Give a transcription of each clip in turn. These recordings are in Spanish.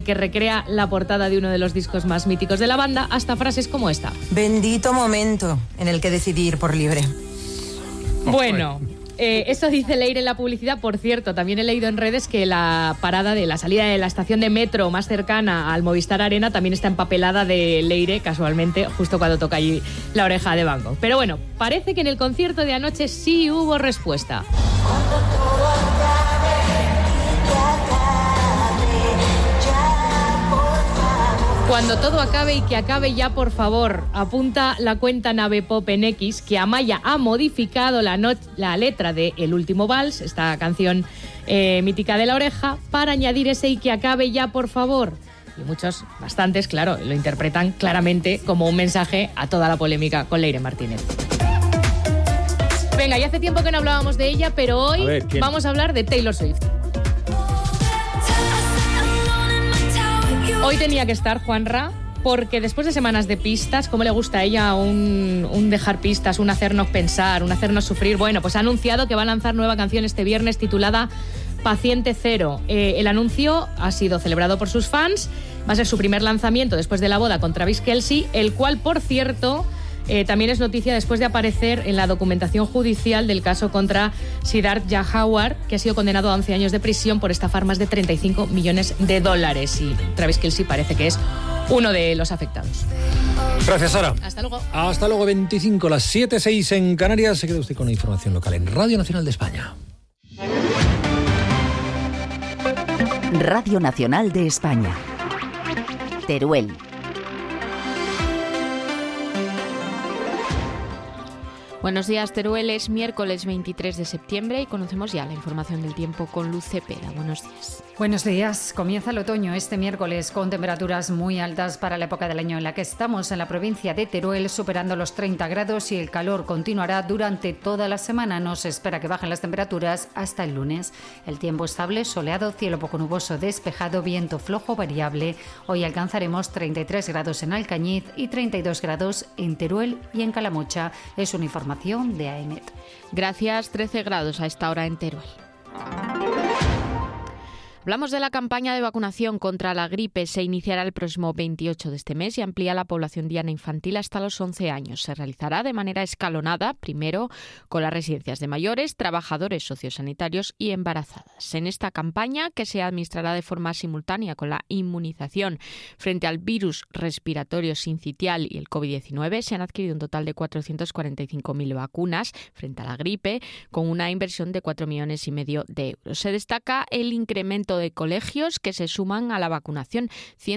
que recrea la portada de uno de los discos más míticos de la banda, hasta frases como esta. Bendito momento en el que decidí ir por libre. Bueno, eso dice Leire en la publicidad. Por cierto, también he leído en redes que la parada de la salida de la estación de metro más cercana al Movistar Arena también está empapelada de Leire, casualmente, justo cuando toca allí La Oreja de Van Gogh. Pero bueno, parece que en el concierto de anoche sí hubo respuesta. Cuando todo acabe y que acabe ya, por favor, apunta la cuenta Navepop en X que Amaya ha modificado la letra de El último vals, esta canción mítica de La Oreja, para añadir ese y que acabe ya, por favor. Y muchos, bastantes, claro, lo interpretan claramente como un mensaje a toda la polémica con Leire Martínez. Venga, ya hace tiempo que no hablábamos de ella, pero hoy vamos a hablar de Taylor Swift. Hoy tenía que estar Juanra, porque después de semanas de pistas, como le gusta a ella un dejar pistas, un hacernos pensar, un hacernos sufrir, bueno, pues ha anunciado que va a lanzar nueva canción este viernes titulada Paciente Cero. El anuncio ha sido celebrado por sus fans, va a ser su primer lanzamiento después de la boda con Travis Kelce, el cual, por cierto, también es noticia después de aparecer en la documentación judicial del caso contra Siddhartha Jawar, que ha sido condenado a 11 años de prisión por estafar más de $35 millones. Y Travis Kelce parece que es uno de los afectados. Gracias, Sara. Hasta luego. Hasta luego, 25, las 7:06 en Canarias. Se queda usted con la información local en Radio Nacional de España. Radio Nacional de España. Teruel. Buenos días, Teruel. Es miércoles 23 de septiembre y conocemos ya la información del tiempo con Luz Cepeda. Buenos días. Buenos días. Comienza el otoño este miércoles con temperaturas muy altas para la época del año en la que estamos en la provincia de Teruel, superando los 30 grados, y el calor continuará durante toda la semana. No se espera que bajen las temperaturas hasta el lunes. El tiempo estable, soleado, cielo poco nuboso, despejado, viento flojo variable. Hoy alcanzaremos 33 grados en Alcañiz y 32 grados en Teruel y en Calamocha. Es una información de AEMET. Gracias. 13 grados a esta hora en Teruel. Hablamos de la campaña de vacunación contra la gripe. Se iniciará el próximo 28 de este mes y amplía la población diana infantil hasta los 11 años. Se realizará de manera escalonada, primero con las residencias de mayores, trabajadores sociosanitarios y embarazadas. En esta campaña, que se administrará de forma simultánea con la inmunización frente al virus respiratorio sincitial y el COVID-19, se han adquirido un total de 445.000 vacunas frente a la gripe, con una inversión de 4,5 millones de euros. Se destaca el incremento de colegios que se suman a la vacunación.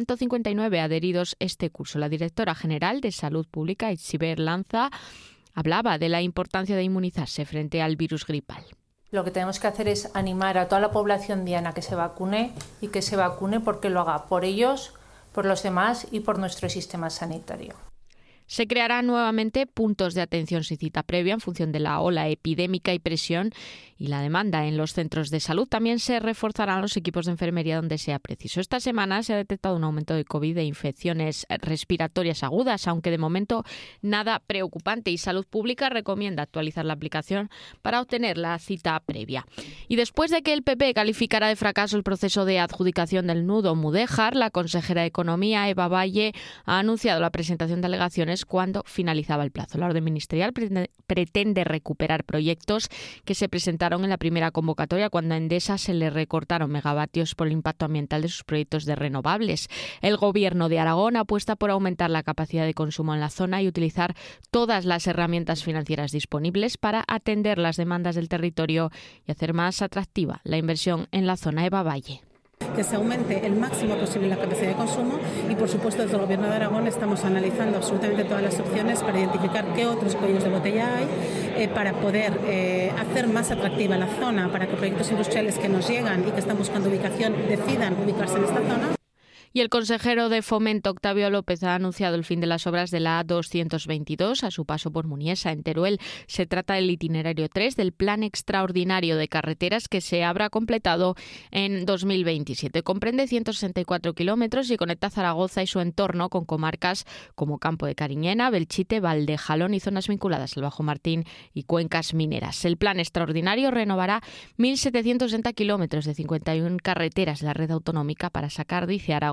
159 adheridos este curso. La directora general de Salud Pública, Itziber Lanza, hablaba de la importancia de inmunizarse frente al virus gripal. Lo que tenemos que hacer es animar a toda la población diana que se vacune, y que se vacune porque lo haga por ellos, por los demás y por nuestro sistema sanitario. Se crearán nuevamente puntos de atención sin cita previa en función de la ola epidémica y presión y la demanda en los centros de salud. También se reforzarán los equipos de enfermería donde sea preciso. Esta semana se ha detectado un aumento de COVID e infecciones respiratorias agudas, aunque de momento nada preocupante, y Salud Pública recomienda actualizar la aplicación para obtener la cita previa. Y después de que el PP calificara de fracaso el proceso de adjudicación del nudo Mudéjar, la consejera de Economía, Eva Valle, ha anunciado la presentación de alegaciones cuando finalizaba el plazo. La orden ministerial pretende recuperar proyectos que se presentaron en la primera convocatoria, cuando a Endesa se le recortaron megavatios por el impacto ambiental de sus proyectos de renovables. El Gobierno de Aragón apuesta por aumentar la capacidad de consumo en la zona y utilizar todas las herramientas financieras disponibles para atender las demandas del territorio y hacer más atractiva la inversión en la zona. Eva Valle. Que se aumente el máximo posible la capacidad de consumo, y por supuesto desde el Gobierno de Aragón estamos analizando absolutamente todas las opciones para identificar qué otros cuellos de botella hay, para poder hacer más atractiva la zona, para que proyectos industriales que nos llegan y que están buscando ubicación decidan ubicarse en esta zona. Y el consejero de Fomento, Octavio López, ha anunciado el fin de las obras de la A222 a su paso por Muniesa, en Teruel. Se trata del itinerario 3 del Plan Extraordinario de Carreteras, que se habrá completado en 2027. Comprende 164 kilómetros y conecta Zaragoza y su entorno con comarcas como Campo de Cariñena, Belchite, Valdejalón y zonas vinculadas al Bajo Martín y cuencas mineras. El Plan Extraordinario renovará 1.760 kilómetros de 51 carreteras de la red autonómica para sacar, dice Aragón,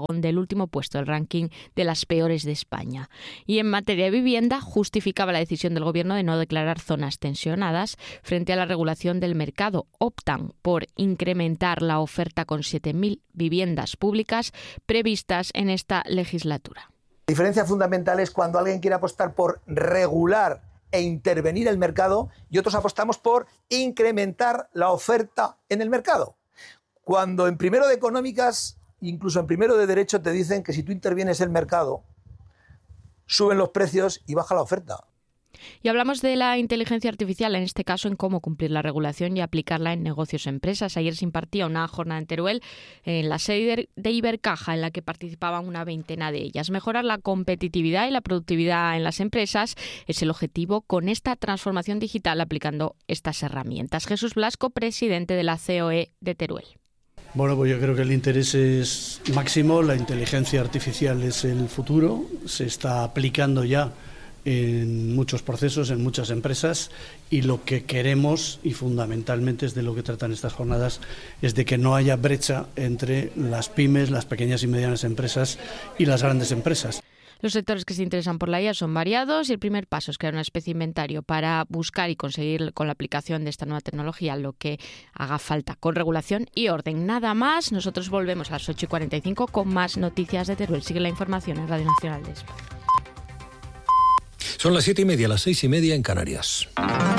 Aragón del último puesto del ranking de las peores de España. Y en materia de vivienda, justificaba la decisión del Gobierno de no declarar zonas tensionadas frente a la regulación del mercado. Optan por incrementar la oferta con 7.000 viviendas públicas previstas en esta legislatura. La diferencia fundamental es cuando alguien quiere apostar por regular e intervenir el mercado y otros apostamos por incrementar la oferta en el mercado. Cuando en primero de económicas, incluso en primero de derecho, te dicen que si tú intervienes el mercado, suben los precios y baja la oferta. Y hablamos de la inteligencia artificial, en este caso en cómo cumplir la regulación y aplicarla en negocios o empresas. Ayer se impartía una jornada en Teruel, en la sede de Ibercaja, en la que participaban una veintena de ellas. Mejorar la competitividad y la productividad en las empresas es el objetivo con esta transformación digital aplicando estas herramientas. Jesús Blasco, presidente de la COE de Teruel. Bueno, pues yo creo que el interés es máximo, la inteligencia artificial es el futuro, se está aplicando ya en muchos procesos, en muchas empresas, y lo que queremos, y fundamentalmente es de lo que tratan estas jornadas, es de que no haya brecha entre las pymes, las pequeñas y medianas empresas y las grandes empresas. Los sectores que se interesan por la IA son variados y el primer paso es crear una especie de inventario para buscar y conseguir con la aplicación de esta nueva tecnología lo que haga falta con regulación y orden. Nada más, nosotros volvemos a las 8:45 con más noticias de Teruel. Sigue la información en Radio Nacional de España. Son las 7:30, las 6:30 en Canarias.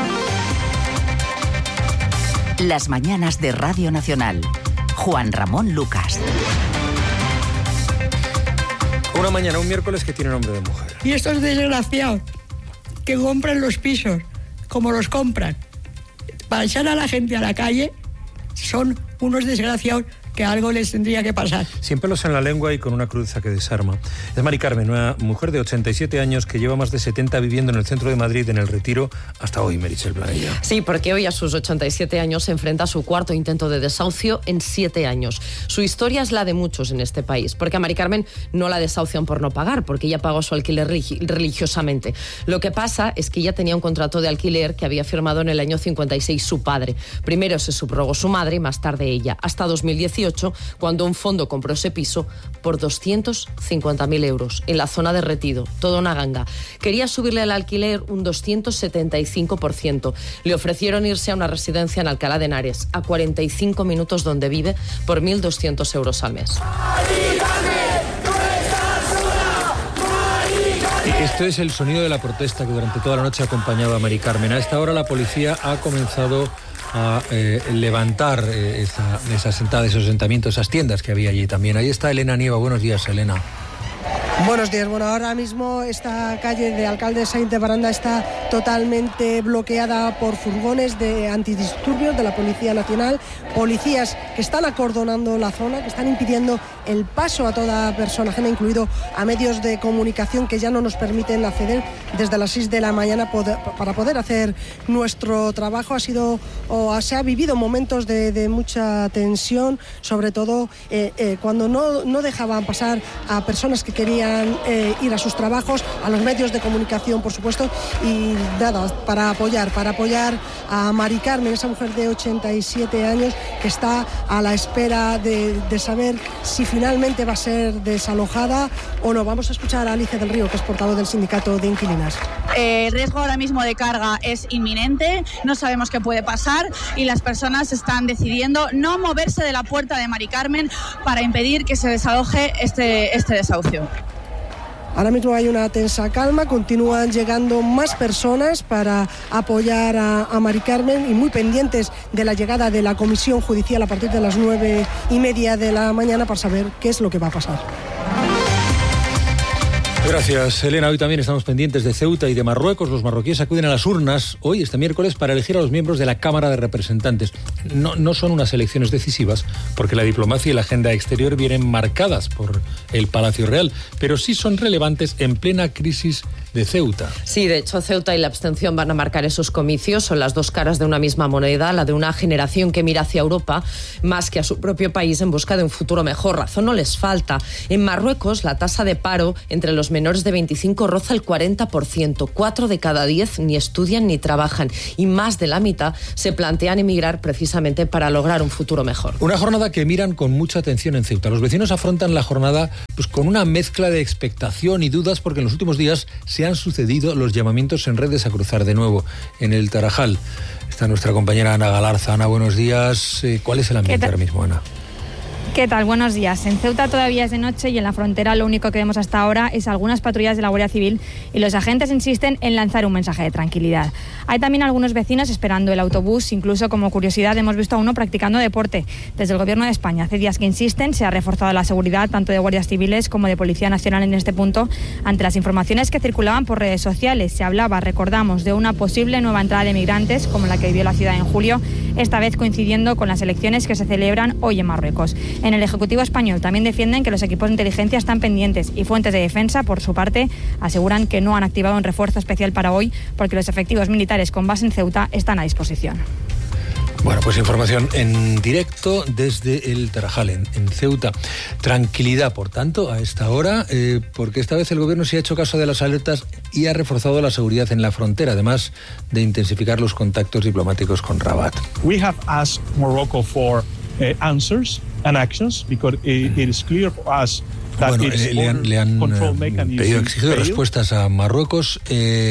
Las mañanas de Radio Nacional. Juan Ramón Lucas. Una mañana, un miércoles que tiene nombre de mujer. Y estos desgraciados que compran los pisos como los compran para echar a la gente a la calle son unos desgraciados que algo les tendría que pasar. Sin pelos en la lengua y con una crudeza que desarma. Es Mari Carmen, una mujer de 87 años que lleva más de 70 viviendo en el centro de Madrid, en el Retiro, hasta hoy, Meritxell Planella. Sí, porque hoy a sus 87 años se enfrenta a su cuarto intento de desahucio en 7 años. Su historia es la de muchos en este país, porque a Mari Carmen no la desahucian por no pagar, porque ella pagó su alquiler religiosamente. Lo que pasa es que ella tenía un contrato de alquiler que había firmado en el año 56 su padre. Primero se subrogó su madre y más tarde ella, hasta 2018, cuando un fondo compró ese piso por 250.000 euros en la zona de Retiro, toda una ganga. Quería subirle el alquiler un 275%. Le ofrecieron irse a una residencia en Alcalá de Henares, a 45 minutos donde vive, por 1.200 euros al mes. Esto es el sonido de la protesta que durante toda la noche acompañaba a Mari Carmen. A esta hora la policía ha comenzado a levantar esos asentamientos, esas tiendas que había allí también. Ahí está Elena Nieva. Buenos días, Elena. Buenos días. Bueno, ahora mismo esta calle de Alcalde Sainz de Baranda está totalmente bloqueada por furgones de antidisturbios de la Policía Nacional, policías que están acordonando la zona, que están impidiendo el paso a toda persona ajena, incluido a medios de comunicación que ya no nos permiten acceder desde las 6 de la mañana para poder hacer nuestro trabajo. Se ha vivido momentos de mucha tensión, sobre todo cuando no dejaban pasar a personas que querían ir a sus trabajos, a los medios de comunicación, por supuesto, y nada, para apoyar a Mari Carmen, esa mujer de 87 años que está a la espera de saber si finalmente va a ser desalojada o no. Vamos a escuchar a Alicia del Río, que es portavoz del sindicato de inquilinas. El riesgo ahora mismo de carga es inminente, no sabemos qué puede pasar y las personas están decidiendo no moverse de la puerta de Mari Carmen para impedir que se desaloje este desahucio. Ahora mismo hay una tensa calma, continúan llegando más personas para apoyar a Mari Carmen y muy pendientes de la llegada de la comisión judicial a partir de las 9:30 de la mañana para saber qué es lo que va a pasar. Gracias, Elena. Hoy también estamos pendientes de Ceuta y de Marruecos. Los marroquíes acuden a las urnas hoy, este miércoles, para elegir a los miembros de la Cámara de Representantes. No son unas elecciones decisivas, porque la diplomacia y la agenda exterior vienen marcadas por el Palacio Real, pero sí son relevantes en plena crisis de Ceuta. Sí, de hecho, Ceuta y la abstención van a marcar esos comicios. Son las dos caras de una misma moneda, la de una generación que mira hacia Europa más que a su propio país en busca de un futuro mejor. Razón no les falta. En Marruecos, la tasa de paro entre los menores menores de 25 roza el 40%. 4 de cada 10 ni estudian ni trabajan. Y más de la mitad se plantean emigrar precisamente para lograr un futuro mejor. Una jornada que miran con mucha atención en Ceuta. Los vecinos afrontan la jornada pues con una mezcla de expectación y dudas porque en los últimos días se han sucedido los llamamientos en redes a cruzar de nuevo en el Tarajal. Está nuestra compañera Ana Galarza. Ana, buenos días. ¿Cuál es el ambiente ahora mismo, Ana? ¿Qué tal? Buenos días. En Ceuta todavía es de noche y en la frontera lo único que vemos hasta ahora es algunas patrullas de la Guardia Civil y los agentes insisten en lanzar un mensaje de tranquilidad. Hay también algunos vecinos esperando el autobús, incluso como curiosidad hemos visto a uno practicando deporte. Desde el Gobierno de España hace días que insisten, se ha reforzado la seguridad tanto de guardias civiles como de Policía Nacional en este punto ante las informaciones que circulaban por redes sociales. Se hablaba, recordamos, de una posible nueva entrada de migrantes como la que vivió la ciudad en julio, esta vez coincidiendo con las elecciones que se celebran hoy en Marruecos. En el Ejecutivo español también defienden que los equipos de inteligencia están pendientes y fuentes de defensa, por su parte, aseguran que no han activado un refuerzo especial para hoy porque los efectivos militares con base en Ceuta están a disposición. Bueno, pues información en directo desde el Tarajal, en Ceuta. Tranquilidad, por tanto, a esta hora, porque esta vez el gobierno sí ha hecho caso de las alertas y ha reforzado la seguridad en la frontera, además de intensificar los contactos diplomáticos con Rabat. We have asked Morocco for answers and actions because it is clear for us. Bueno, le han exigido respuestas a Marruecos.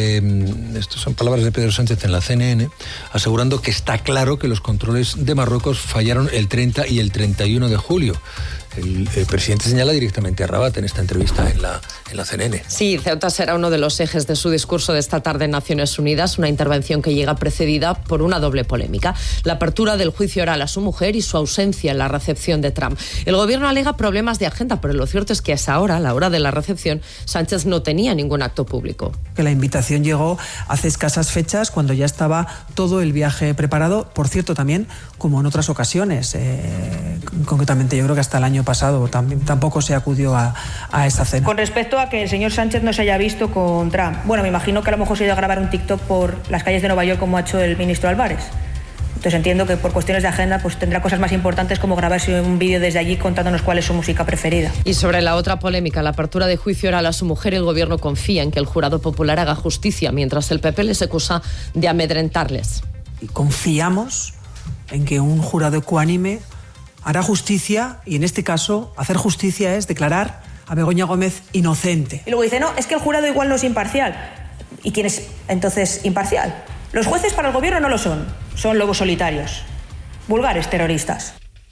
Estas son palabras de Pedro Sánchez en la CNN, asegurando que está claro que los controles de Marruecos fallaron el 30 y el 31 de julio. El presidente señala directamente a Rabat en esta entrevista en la CNN. Sí, Ceuta será uno de los ejes de su discurso de esta tarde en Naciones Unidas, una intervención que llega precedida por una doble polémica: la apertura del juicio oral a su mujer y su ausencia en la recepción de Trump. El gobierno alega problemas de agenda, pero lo cierto es que a esa hora, a la hora de la recepción, Sánchez no tenía ningún acto público. Que la invitación llegó hace escasas fechas, cuando ya estaba todo el viaje preparado, por cierto también, como en otras ocasiones, concretamente yo creo que hasta el año pasado tampoco se acudió a esa cena. Con respecto a que el señor Sánchez no se haya visto con Trump, bueno, me imagino que a lo mejor se ha ido a grabar un TikTok por las calles de Nueva York como ha hecho el ministro Álvarez. Entonces entiendo que por cuestiones de agenda pues tendrá cosas más importantes como grabarse un vídeo desde allí contándonos cuál es su música preferida. Y sobre la otra polémica, la apertura de juicio oral a su mujer, el gobierno confía en que el jurado popular haga justicia, mientras el PP les acusa de amedrentarles. Y confiamos en que un jurado ecuánime hará justicia, y en este caso hacer justicia es declarar a Begoña Gómez inocente. Y luego dice, no, es que el jurado igual no es imparcial. ¿Y quién es entonces imparcial? Los jueces para el gobierno no lo son lobos solitarios, vulgares terroristas.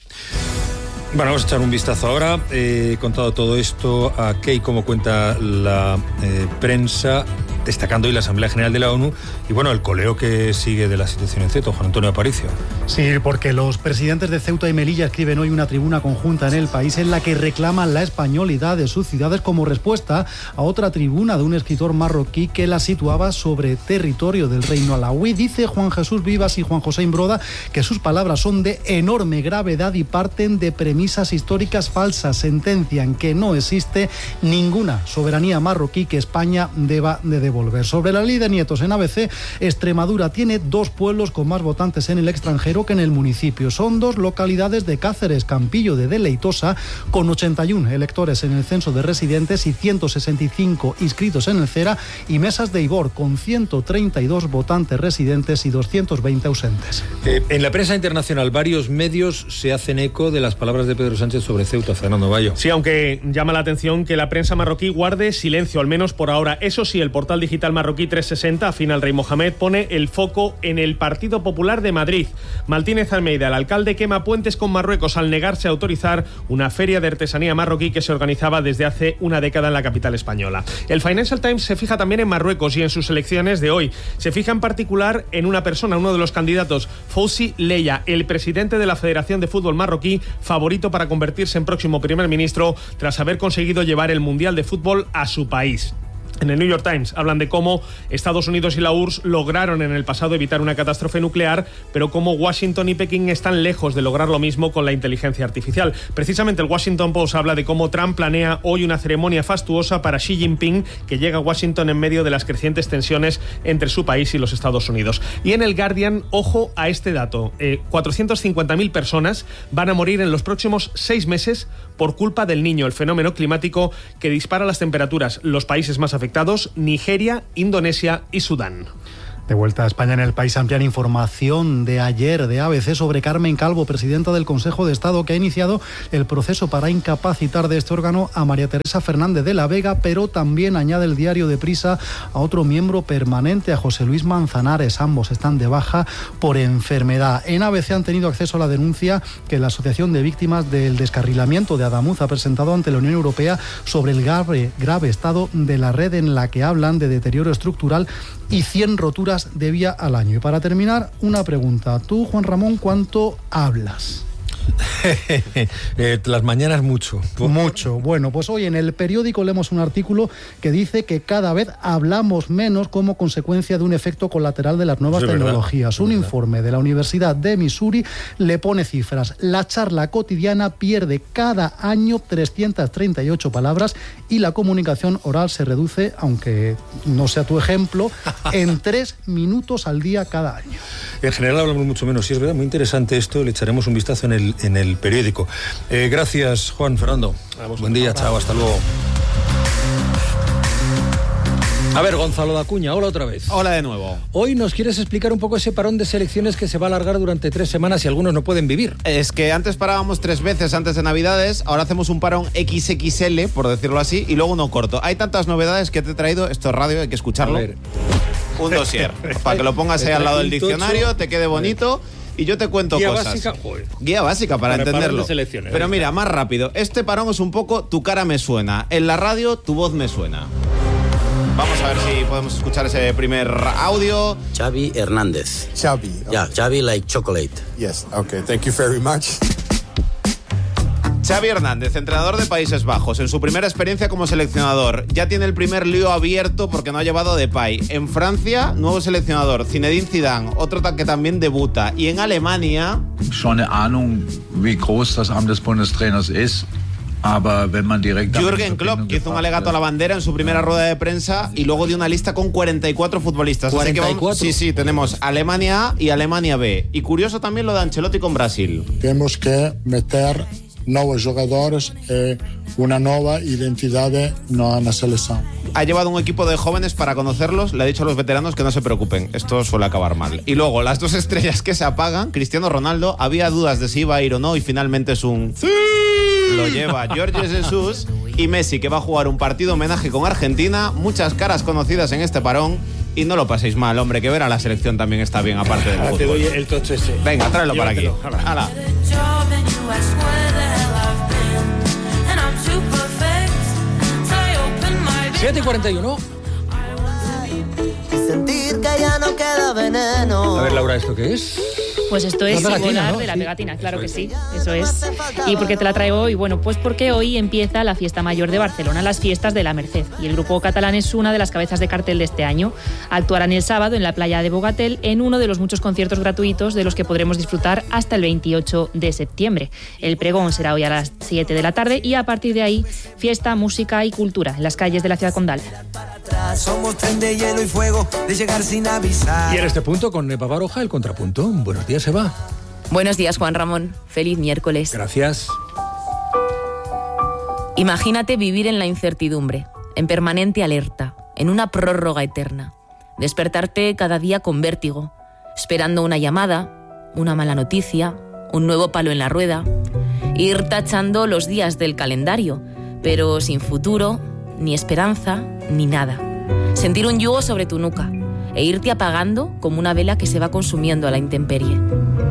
Bueno, vamos a echar un vistazo ahora. He contado todo esto a qué y cómo cuenta la prensa, destacando hoy la Asamblea General de la ONU y bueno, el coleo que sigue de la situación en Ceuta. Juan Antonio Aparicio. Sí, porque los presidentes de Ceuta y Melilla escriben hoy una tribuna conjunta en el país en la que reclaman la españolidad de sus ciudades como respuesta a otra tribuna de un escritor marroquí que la situaba sobre territorio del reino alauí. Dice Juan Jesús Vivas y Juan José Imbroda que sus palabras son de enorme gravedad y parten de premisas históricas falsas. Sentencian que no existe ninguna soberanía marroquí que España deba de devolver. Sobre la ley de nietos en ABC, Extremadura tiene 2 pueblos con más votantes en el extranjero que en el municipio. Son 2 localidades de Cáceres, Campillo de Deleitosa, con 81 electores en el censo de residentes y 165 inscritos en el CERA, y Mesas de Ibor, con 132 votantes residentes y 220 ausentes. En la prensa internacional, varios medios se hacen eco de las palabras de Pedro Sánchez sobre Ceuta. Fernando Bayo. Sí, aunque llama la atención que la prensa marroquí guarde silencio, al menos por ahora. Eso sí, el portal digital marroquí 360, afín al rey Mohamed, pone el foco en el Partido Popular de Madrid. Martínez Almeida, el alcalde, quema puentes con Marruecos al negarse a autorizar una feria de artesanía marroquí que se organizaba desde hace una década en la capital española. El Financial Times se fija también en Marruecos y en sus elecciones de hoy. Se fija en particular en una persona, uno de los candidatos, Fouzi Leia, el presidente de la Federación de Fútbol marroquí, favorito para convertirse en próximo primer ministro tras haber conseguido llevar el Mundial de Fútbol a su país. En el New York Times hablan de cómo Estados Unidos y la URSS lograron en el pasado evitar una catástrofe nuclear, pero cómo Washington y Pekín están lejos de lograr lo mismo con la inteligencia artificial. Precisamente el Washington Post habla de cómo Trump planea hoy una ceremonia fastuosa para Xi Jinping, que llega a Washington en medio de las crecientes tensiones entre su país y los Estados Unidos. Y en el Guardian, ojo a este dato, 450.000 personas van a morir en los próximos 6 meses por culpa del Niño, el fenómeno climático que dispara las temperaturas. Los países más afectados: Nigeria, Indonesia y Sudán. De vuelta a España, en El País amplían información de ayer de ABC sobre Carmen Calvo, presidenta del Consejo de Estado, que ha iniciado el proceso para incapacitar de este órgano a María Teresa Fernández de la Vega, pero también añade el diario Deprisa a otro miembro permanente, a José Luis Manzanares. Ambos están de baja por enfermedad. En ABC han tenido acceso a la denuncia que la Asociación de Víctimas del Descarrilamiento de Adamuz ha presentado ante la Unión Europea sobre el grave estado de la red, en la que hablan de deterioro estructural y 100 roturas de vía al año. Y para terminar, una pregunta. Tú, Juan Ramón, ¿cuánto hablas? Las mañanas mucho. Mucho. Bueno, pues hoy en El Periódico leemos un artículo que dice que cada vez hablamos menos como consecuencia de un efecto colateral de las nuevas tecnologías. Un informe de la Universidad de Missouri le pone cifras. La charla cotidiana pierde cada año 338 palabras y la comunicación oral se reduce, aunque no sea tu ejemplo, en 3 minutos al día cada año. En general hablamos mucho menos. Sí, es verdad, muy interesante esto. Le echaremos un vistazo en el periódico. Gracias, Juan Fernando. Buen día, chao, hasta luego. A ver, Gonzalo de Acuña, hola otra vez. Hola de nuevo. Hoy nos quieres explicar un poco ese parón de selecciones que se va a alargar durante 3 semanas y algunos no pueden vivir. Es que antes parábamos 3 veces antes de Navidades, ahora hacemos un parón XXL, por decirlo así, y luego uno corto. Hay tantas novedades que te he traído, esto es radio, hay que escucharlo. Un dossier, para que lo pongas ahí al lado del diccionario, te quede bonito. Y yo te cuento guía cosas. Básica, guía básica para entenderlo. Pero mira, más rápido. Este parón es un poco tu cara me suena. En la radio, tu voz me suena. Vamos a ver si podemos escuchar ese primer audio. Xavi Hernández. Xavi. Yeah, Xavi like chocolate. Yes, okay. Thank you very much. Xavi Hernández, entrenador de Países Bajos, en su primera experiencia como seleccionador. Ya tiene el primer lío abierto porque no ha llevado a Depay. En Francia, nuevo seleccionador, Zinedine Zidane, otro que también debuta. Y en Alemania... Schon eine Ahnung, wie groß das Amt des Bundestrainers ist. Jürgen Klopp, que hizo un alegato a la bandera en su primera rueda de prensa y luego dio una lista con 44 futbolistas. 44. Así que sí, tenemos Alemania A y Alemania B. Y curioso también lo de Ancelotti con Brasil. Tenemos que meter nuevos jugadores y una nueva identidad en la selección. Ha llevado un equipo de jóvenes para conocerlos, le ha dicho a los veteranos que no se preocupen, esto suele acabar mal. Y luego, las 2 estrellas que se apagan, Cristiano Ronaldo, había dudas de si iba a ir o no y finalmente es un... ¡Sí! Lo lleva Jorge Jesús. Y Messi, que va a jugar un partido homenaje con Argentina, muchas caras conocidas en este parón. Y no lo paséis mal, hombre, que ver a la selección también está bien, aparte del fútbol. Te doy el tocho ese. Venga, tráelo para aquí. ¡Hala! 7:41. Sentir que ya no queda veneno. A ver, Laura, ¿esto qué es? Pues esto es pegatina, ¿no? de la pegatina, claro que sí, eso es. ¿Y por qué te la traigo hoy? Bueno, pues porque hoy empieza la Fiesta Mayor de Barcelona, las Fiestas de la Merced. Y el grupo catalán es una de las cabezas de cartel de este año. Actuarán el sábado en la playa de Bogatel en uno de los muchos conciertos gratuitos de los que podremos disfrutar hasta el 28 de septiembre. El pregón será hoy a las 7 de la tarde y a partir de ahí, fiesta, música y cultura en las calles de la ciudad condal. Somos tren de hielo y fuego, de llegar sin avisar. Y en este punto, con Eva Baroja, el contrapunto. Buenos días, Eva. Buenos días, Juan Ramón. Feliz miércoles. Gracias. Imagínate vivir en la incertidumbre, en permanente alerta, en una prórroga eterna. Despertarte cada día con vértigo, esperando una llamada, una mala noticia, un nuevo palo en la rueda. Ir tachando los días del calendario, pero sin futuro, ni esperanza, ni nada. Sentir un yugo sobre tu nuca e irte apagando como una vela que se va consumiendo a la intemperie.